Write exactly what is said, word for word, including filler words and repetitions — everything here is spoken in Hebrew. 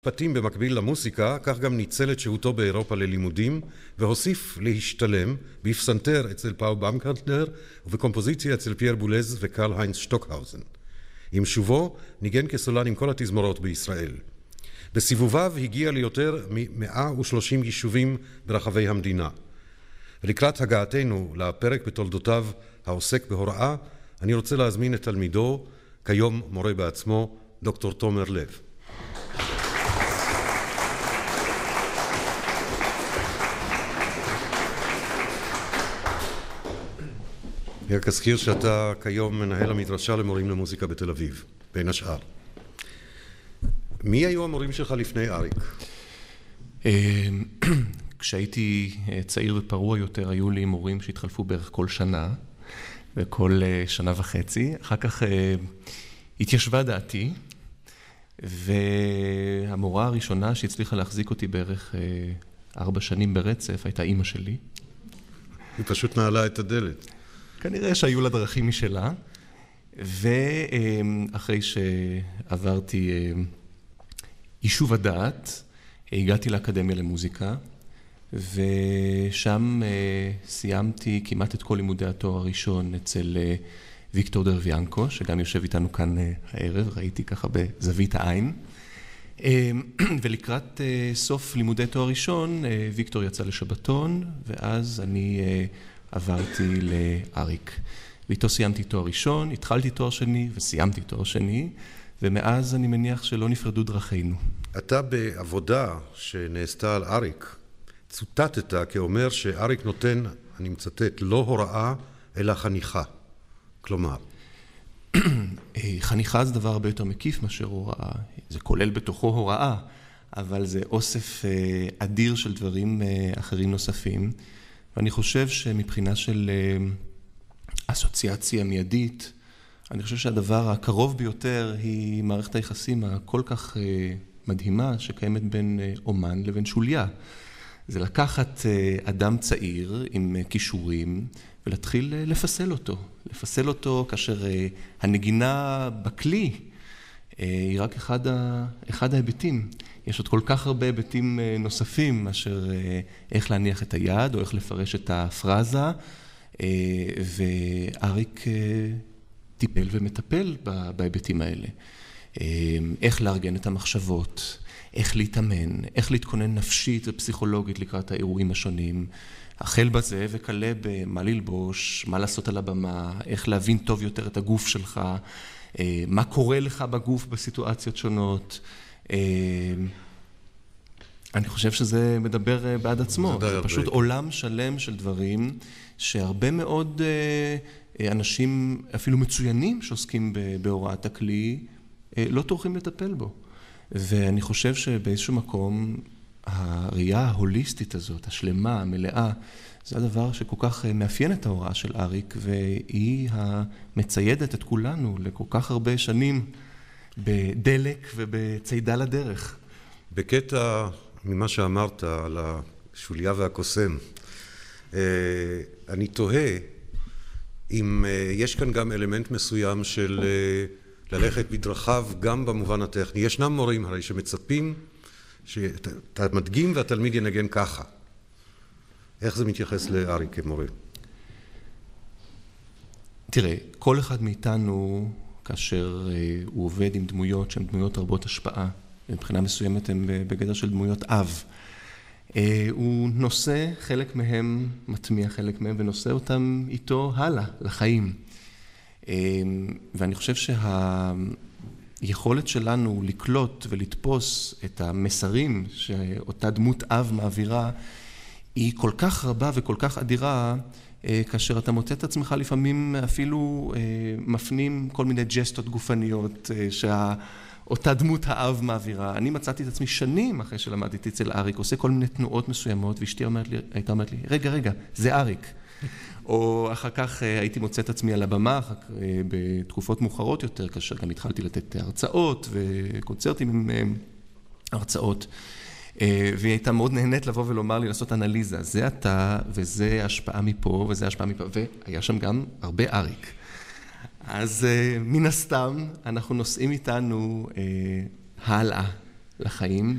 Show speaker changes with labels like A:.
A: פתים במקביל למוסיקה, כך גם ניצל את שהותו באירופה ללימודים, והוסיף להשתלם בפסנתר אצל פאול באומגרטנר, ובקומפוזיציה אצל פייר בולז וקרל היינץ שטוקהאוזן. עם שובו ניגן כסולן עם כל התזמורות בישראל. בסיבוביו הגיע ליותר מ-מאה ושלושים יישובים ברחבי המדינה. לקראת הגעתנו לפרק בתולדותיו העוסק בהוראה, אני רוצה להזמין את תלמידו, כיום מורה בעצמו, דוקטור תומר לב. רק אזכיר שאתה כיום מנהל המדרשה למורים למוזיקה בתל אביב, בין השאר. מי היו המורים שלך לפני אריק?
B: כשהייתי צעיר ופרוע יותר, היו לי מורים שהתחלפו בערך כל שנה, וכל שנה וחצי. אחר כך התיישבה דעתי, והמורה הראשונה שהצליחה להחזיק אותי בערך ארבע שנים ברצף, הייתה אימא שלי.
A: היא פשוט נעלה את הדלת.
B: כנראה שהיו לה דרכים משלה, ואחרי שעברתי יישוב הדעת, הגעתי לאקדמיה למוזיקה, ושם סיימתי כמעט את כל לימודי התואר הראשון אצל ויקטור דרוויאנקו, שגם יושב איתנו כאן הערב, ראיתי ככה בזווית העין. ולקראת סוף לימודי תואר ראשון, ויקטור יצא לשבתון, ואז אני עברתי לאריק. ואיתו סיימתי תואר ראשון, התחלתי תואר שני וסיימתי תואר שני, ומאז אני מניח שלא נפרדו דרכינו.
A: אתה בעבודה שנעשתה על אריק, צוטטת כאומר שאריק נותן, אני מצטט, לא הוראה, אלא חניכה. כלומר?
B: חניכה זה דבר הרבה יותר מקיף מאשר הוראה. זה כולל בתוכו הוראה, אבל זה אוסף אדיר של דברים אחרים נוספים. ואני חושב שמבחינה של אסוציאציה מיידית, אני חושב שהדבר הקרוב ביותר היא מערכת היחסים הכל כך מדהימה שקיימת בין אומן לבין שוליה. זה לקחת אדם צעיר עם כישורים ולהתחיל לפסל אותו. לפסל אותו כאשר הנגינה בכלי היא רק אחד, ה... אחד ההיבטים. יש עוד כל כך הרבה היבטים נוספים מאשר איך להניח את היד או איך לפרש את הפרזה, ואריק טיפל ומטפל בהיבטים האלה. איך לארגן את המחשבות, איך להתאמן, איך להתכונן נפשית ופסיכולוגית לקראת האירועים השונים, החל בזה וכלה במה ללבוש, מה לעשות על הבמה, איך להבין טוב יותר את הגוף שלך, מה קורה לך בגוף בסיטואציות שונות. אני חושב שזה מדבר בעד עצמו. זה פשוט עולם שלם של דברים שהרבה מאוד אנשים, אפילו מצוינים שעוסקים בהוראת הכלי, לא טורחים לטפל בו. ואני חושב שבאיזשהו מקום הראייה ההוליסטית הזאת, השלמה, המלאה, זה הדבר שכל כך מאפיין את ההוראה של אריק, והיא המציידת את כולנו לכל כך הרבה שנים בדלק ובציידה לדרך.
A: בקטע ממה שאמרת על השוליה והקוסם, אני תוהה אם יש כאן גם אלמנט מסוים של ללכת בדרכיו גם במובן הטכני. ישנם מורים הרי שמצפים שאתה מדגים והתלמיד ינגן ככה. איך זה מתייחס לאריק כמורה?
B: תראה, כל אחד מאיתנו, כאשר הוא עובד עם דמויות שהן דמויות רבות השפעה, מבחינה מסוימת הן בגדר של דמויות אב, הוא נושא חלק מהם, מטמיע חלק מהם, ונושא אותם איתו הלאה, לחיים. ואני חושב שהיכולת שלנו לקלוט ולתפוס את המסרים שאותה דמות אב מעבירה, היא כל כך רבה וכל כך אדירה, כאשר אתה מוצא את עצמך לפעמים אפילו מפנים כל מיני ג'סטות גופניות שאותה דמות האב מעבירה. אני מצאתי את עצמי שנים אחרי שלמדתי אצל אריק, עושה כל מיני תנועות מסוימות, ואשתי הייתה אומרת לי, רגע, רגע, זה אריק. או אחר כך הייתי מוצא את עצמי על הבמה, בתקופות מאוחרות יותר, כאשר גם התחלתי לתת הרצאות וקונצרטים עם הרצאות. והיא הייתה מאוד נהנית לבוא ולומר לי, לעשות אנליזה. זה אתה, וזה השפעה מפה, וזה השפעה מפה, והיה שם גם הרבה אריק. אז מן הסתם, אנחנו נוסעים איתנו הלאה, לחיים,